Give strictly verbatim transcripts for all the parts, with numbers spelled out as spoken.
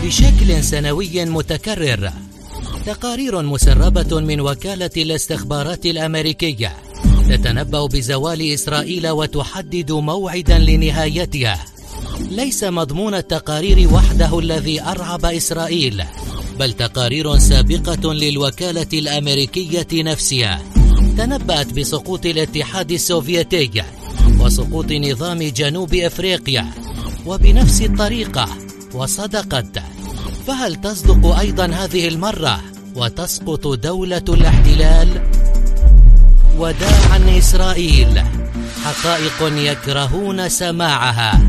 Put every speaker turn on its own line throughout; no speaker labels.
بشكل سنوي متكرر. تقارير مسربة من وكالة الاستخبارات الأمريكية تتنبأ بزوال إسرائيل وتحدد موعدا لنهايتها. ليس مضمون التقارير وحده الذي أرعب إسرائيل، بل تقارير سابقة للوكالة الأمريكية نفسها تنبأت بسقوط الاتحاد السوفيتي وسقوط نظام جنوب أفريقيا، وبنفس الطريقة وصدقت. فهل تصدق أيضا هذه المرة وتسقط دولة الاحتلال؟ وداعا إسرائيل، حقائق يكرهون سماعها.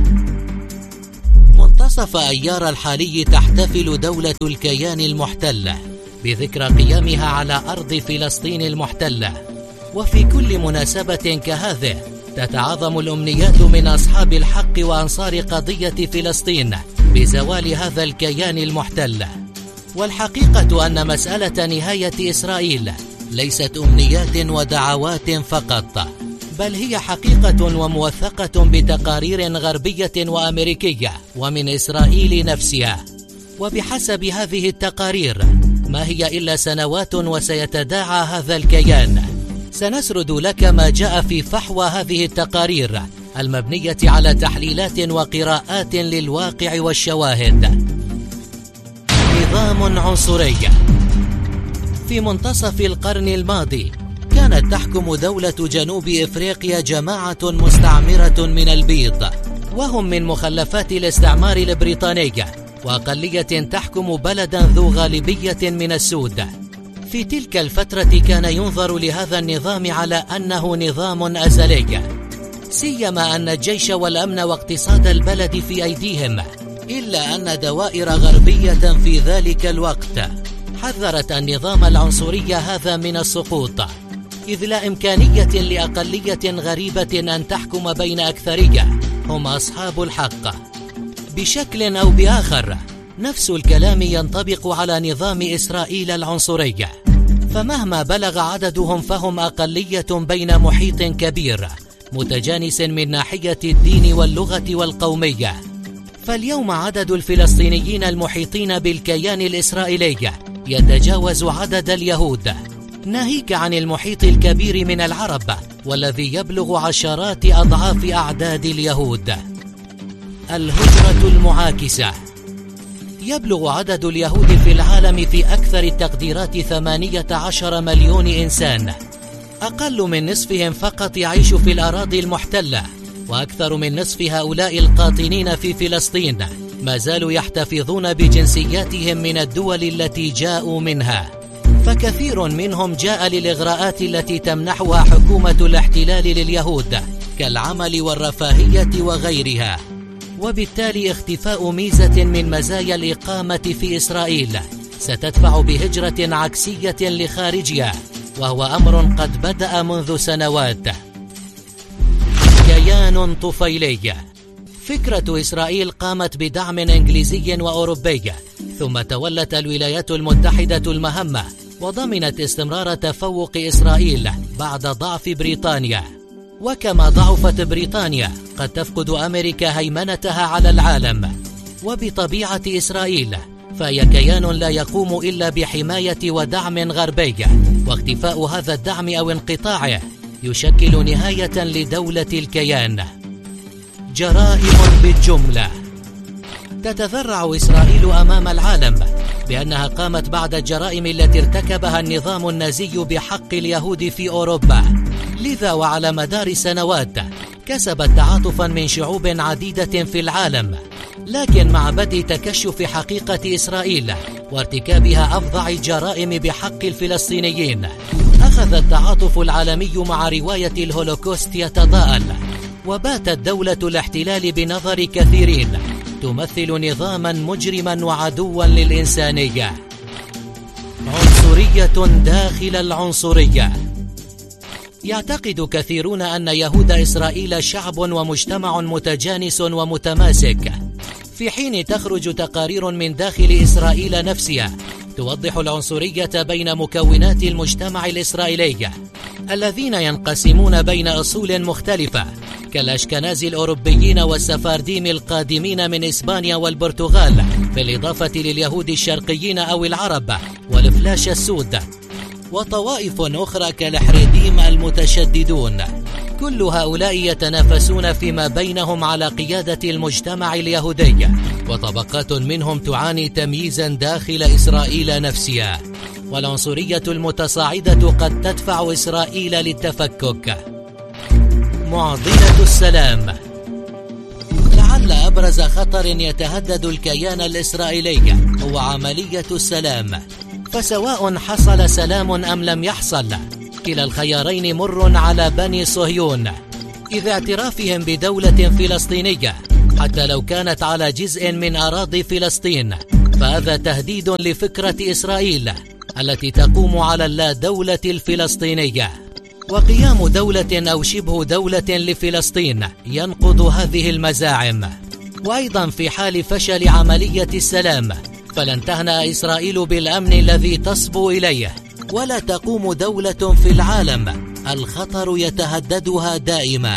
منتصف أيار الحالي تحتفل دولة الكيان المحتل بذكرى قيامها على أرض فلسطين المحتلة، وفي كل مناسبة كهذه تتعاظم الأمنيات من أصحاب الحق وأنصار قضية فلسطين بزوال هذا الكيان المحتل. والحقيقة أن مسألة نهاية إسرائيل ليست أمنيات ودعوات فقط، بل هي حقيقة وموثقة بتقارير غربية وأمريكية ومن إسرائيل نفسها. وبحسب هذه التقارير ما هي إلا سنوات وسيتداعى هذا الكيان. سنسرد لك ما جاء في فحوى هذه التقارير المبنية على تحليلات وقراءات للواقع والشواهد. نظام عنصري. في منتصف القرن الماضي كانت تحكم دولة جنوب إفريقيا جماعة مستعمرة من البيض، وهم من مخلفات الاستعمار البريطاني، وأقلية تحكم بلدا ذو غالبية من السود. في تلك الفترة كان ينظر لهذا النظام على أنه نظام أزلي، سيما أن الجيش والأمن واقتصاد البلد في أيديهم، إلا أن دوائر غربية في ذلك الوقت حذرت النظام العنصري هذا من السقوط، إذ لا إمكانية لأقلية غريبة أن تحكم بين أكثرية هم أصحاب الحق. بشكل أو بآخر نفس الكلام ينطبق على نظام إسرائيل العنصري، فمهما بلغ عددهم فهم أقلية بين محيط كبير متجانس من ناحية الدين واللغة والقومية. فاليوم عدد الفلسطينيين المحيطين بالكيان الإسرائيلي يتجاوز عدد اليهود، ناهيك عن المحيط الكبير من العرب والذي يبلغ عشرات أضعاف أعداد اليهود. الهجرة المعاكسة. يبلغ عدد اليهود في العالم في أكثر التقديرات ثمانية عشر مليون إنسان، أقل من نصفهم فقط يعيش في الأراضي المحتلة، وأكثر من نصف هؤلاء القاطنين في فلسطين ما زالوا يحتفظون بجنسياتهم من الدول التي جاءوا منها، فكثير منهم جاء للإغراءات التي تمنحها حكومة الاحتلال لليهود كالعمل والرفاهية وغيرها. وبالتالي اختفاء ميزة من مزايا الإقامة في إسرائيل ستدفع بهجرة عكسية لخارجها، وهو أمر قد بدأ منذ سنوات. كيان طفيلي. فكرة إسرائيل قامت بدعم إنجليزي وأوروبي، ثم تولت الولايات المتحدة المهمة وضمنت استمرار تفوق إسرائيل بعد ضعف بريطانيا. وكما ضعفت بريطانيا قد تفقد أمريكا هيمنتها على العالم. وبطبيعة إسرائيل فهي كيان لا يقوم إلا بحماية ودعم غربي، واختفاء هذا الدعم أو انقطاعه يشكل نهاية لدولة الكيان. جرائم بالجملة. تتذرع إسرائيل أمام العالم بأنها قامت بعد الجرائم التي ارتكبها النظام النازي بحق اليهود في أوروبا، لذا وعلى مدار سنوات كسبت تعاطفا من شعوب عديدة في العالم. لكن مع بدء تكشف حقيقة إسرائيل وارتكابها أفظع الجرائم بحق الفلسطينيين، أخذ التعاطف العالمي مع رواية الهولوكوست يتضاءل، وباتت دولة الاحتلال بنظر كثيرين تمثل نظاما مجرما وعدوا للإنسانية. عنصرية داخل العنصرية. يعتقد كثيرون أن يهود إسرائيل شعب ومجتمع متجانس ومتماسك، في حين تخرج تقارير من داخل إسرائيل نفسها توضح العنصرية بين مكونات المجتمع الإسرائيلي الذين ينقسمون بين أصول مختلفة كالأشكناز الأوروبيين والسفارديم القادمين من إسبانيا والبرتغال، بالإضافة لليهود الشرقيين أو العرب والفلاش السود، وطوائف أخرى كالحريديم المتشددون. كل هؤلاء يتنافسون فيما بينهم على قيادة المجتمع اليهودي، وطبقات منهم تعاني تمييزا داخل إسرائيل نفسها، والعنصرية المتصاعدة قد تدفع إسرائيل للتفكك. معضلة السلام. لعل أبرز خطر يتهدد الكيان الإسرائيلي هو عملية السلام، فسواء حصل سلام أم لم يحصل، كلا الخيارين مر على بني صهيون، إذ اعترافهم بدولة فلسطينية حتى لو كانت على جزء من أراضي فلسطين فهذا تهديد لفكرة إسرائيل التي تقوم على اللا دولة الفلسطينية، وقيام دولة أو شبه دولة لفلسطين ينقض هذه المزاعم. وأيضا في حال فشل عملية السلام فلن تهنأ إسرائيل بالأمن الذي تصبو إليه، ولا تقوم دولة في العالم الخطر يتهددها دائما.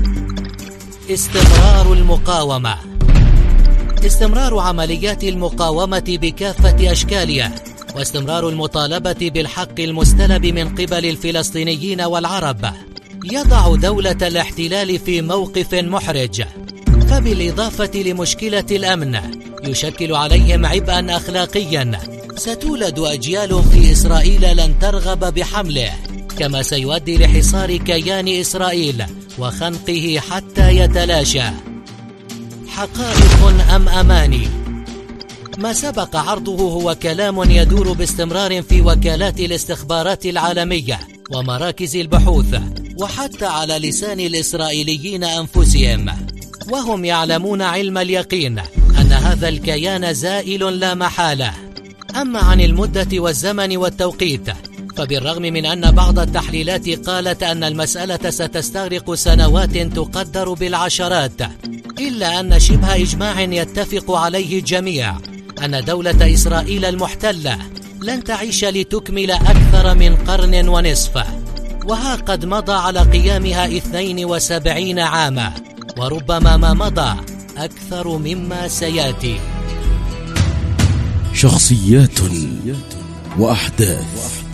استمرار المقاومة. استمرار عمليات المقاومة بكافة أشكالها، واستمرار المطالبة بالحق المستلب من قبل الفلسطينيين والعرب يضع دولة الاحتلال في موقف محرج، فبالإضافة لمشكلة الأمن يشكل عليهم عبئا أخلاقيا ستولد أجيال في إسرائيل لن ترغب بحمله، كما سيؤدي لحصار كيان إسرائيل وخنقه حتى يتلاشى. حقائق أم أماني؟ ما سبق عرضه هو كلام يدور باستمرار في وكالات الاستخبارات العالمية ومراكز البحوث، وحتى على لسان الإسرائيليين أنفسهم، وهم يعلمون علم اليقين أن هذا الكيان زائل لا محالة. أما عن المدة والزمن والتوقيت فبالرغم من أن بعض التحليلات قالت أن المسألة ستستغرق سنوات تقدر بالعشرات، إلا أن شبه إجماع يتفق عليه الجميع أن دولة إسرائيل المحتلة لن تعيش لتكمل أكثر من قرن ونصف، وها قد مضى على قيامها اثنين وسبعين عاما، وربما ما مضى أكثر مما سيأتي.
شخصيات وأحداث